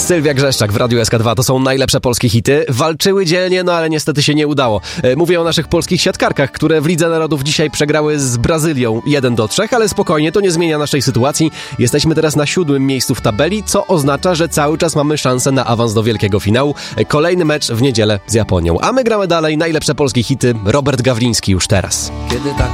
Sylwia Grzeszczak w Radiu SK2. To są najlepsze polskie hity. Walczyły dzielnie, no ale niestety się nie udało. Mówię o naszych polskich siatkarkach, które w Lidze Narodów dzisiaj przegrały z Brazylią 1-3, ale spokojnie, to nie zmienia naszej sytuacji. Jesteśmy teraz na 7. miejscu w tabeli, co oznacza, że cały czas mamy szansę na awans do wielkiego finału. Kolejny mecz w niedzielę z Japonią. A my gramy dalej najlepsze polskie hity. Robert Gawliński już teraz. Kiedy tak